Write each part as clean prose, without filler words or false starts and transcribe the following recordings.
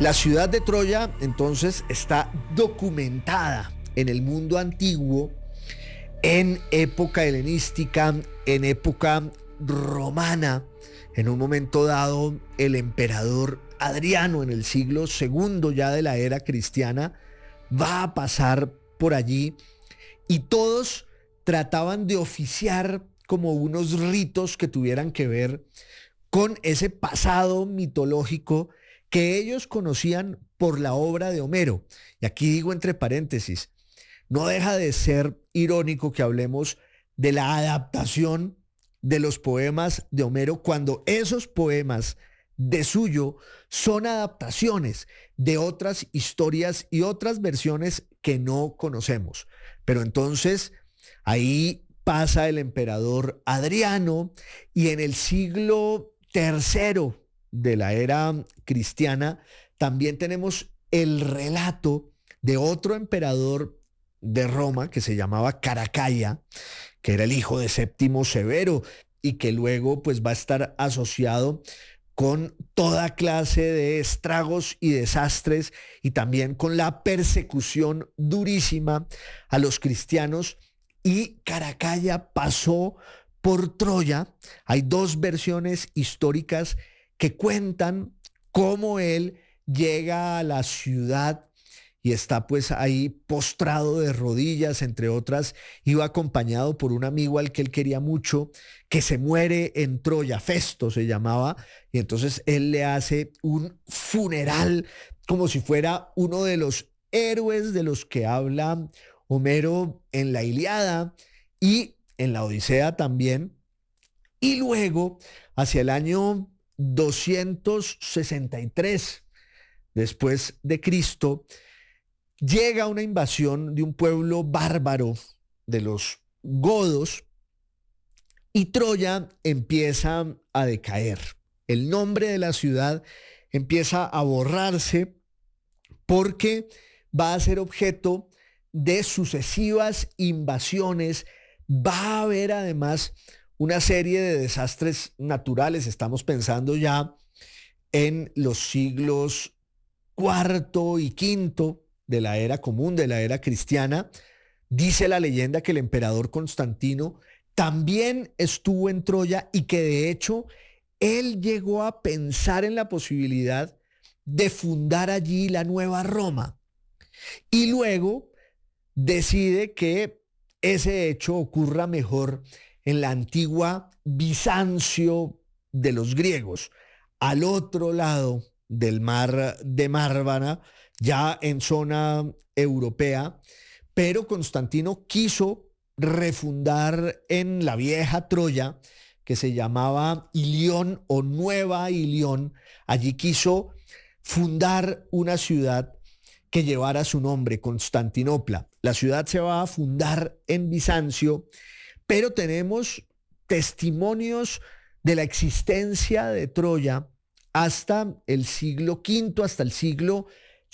La ciudad de Troya entonces está documentada en el mundo antiguo, en época helenística, en época romana. En un momento dado, el emperador Adriano, en el siglo segundo ya de la era cristiana, va a pasar por allí y todos trataban de oficiar como unos ritos que tuvieran que ver con ese pasado mitológico que ellos conocían por la obra de Homero. Y aquí digo entre paréntesis, no deja de ser irónico que hablemos de la adaptación de los poemas de Homero cuando esos poemas de suyo son adaptaciones de otras historias y otras versiones que no conocemos. Pero entonces ahí pasa el emperador Adriano y en el siglo tercero de la era cristiana también tenemos el relato de otro emperador de Roma que se llamaba Caracalla, que era el hijo de Séptimo Severo y que luego pues va a estar asociado con toda clase de estragos y desastres y también con la persecución durísima a los cristianos. Y Caracalla pasó por Troya. Hay dos versiones históricas que cuentan cómo él llega a la ciudad y está pues ahí postrado de rodillas, entre otras, iba acompañado por un amigo al que él quería mucho, que se muere en Troya, Festo se llamaba, y entonces él le hace un funeral como si fuera uno de los héroes de los que habla Homero en la Ilíada y en la Odisea también. Y luego, hacia el año 263 después de Cristo, llega una invasión de un pueblo bárbaro, de los godos, y Troya empieza a decaer. El nombre de la ciudad empieza a borrarse porque va a ser objeto de sucesivas invasiones. Va a haber además una serie de desastres naturales. Estamos pensando ya en los siglos cuarto y quinto de la era común, de la era cristiana. Dice la leyenda que el emperador Constantino también estuvo en Troya y que de hecho él llegó a pensar en la posibilidad de fundar allí la nueva Roma. Y luego decide que ese hecho ocurra mejor en la antigua Bizancio de los griegos, al otro lado del mar de Mármara, ya en zona europea, pero Constantino quiso refundar en la vieja Troya, que se llamaba Ilión o Nueva Ilión. Allí quiso fundar una ciudad que llevara su nombre, Constantinopla. La ciudad se va a fundar en Bizancio, pero tenemos testimonios de la existencia de Troya hasta el siglo V, hasta el siglo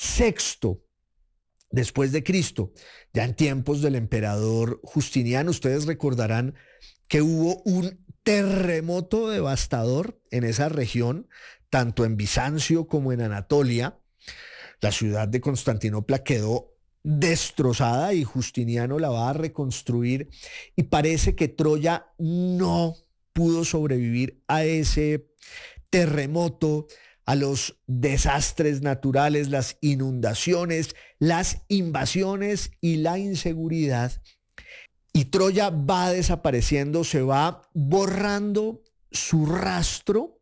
VI después de Cristo. Ya en tiempos del emperador Justiniano, ustedes recordarán que hubo un terremoto devastador en esa región, tanto en Bizancio como en Anatolia. La ciudad de Constantinopla quedó destrozada y Justiniano la va a reconstruir y parece que Troya no pudo sobrevivir a ese terremoto, a los desastres naturales, las inundaciones, las invasiones y la inseguridad. Y Troya va desapareciendo, se va borrando su rastro,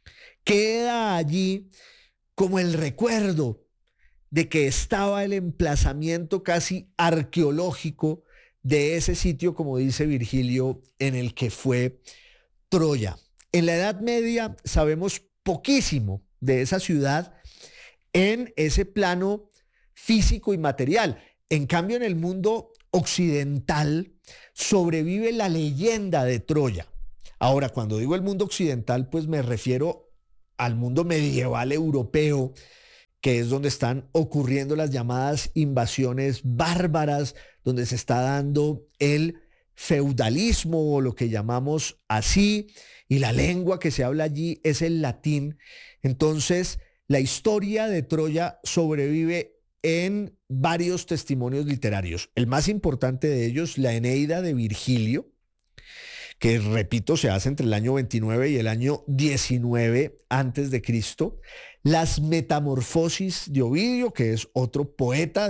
queda allí como el recuerdo de que estaba el emplazamiento casi arqueológico de ese sitio, como dice Virgilio, en el que fue Troya. En la Edad Media sabemos poquísimo de esa ciudad en ese plano físico y material. En cambio, en el mundo occidental sobrevive la leyenda de Troya. Ahora, cuando digo el mundo occidental, pues me refiero al mundo medieval europeo, que es donde están ocurriendo las llamadas invasiones bárbaras, donde se está dando el feudalismo o lo que llamamos así, y la lengua que se habla allí es el latín. Entonces, La historia de Troya sobrevive en varios testimonios literarios. El más importante de ellos, la Eneida de Virgilio, que repito, se hace entre el año 29 y el año 19 antes de Cristo. Las Metamorfosis de Ovidio, que es otro poeta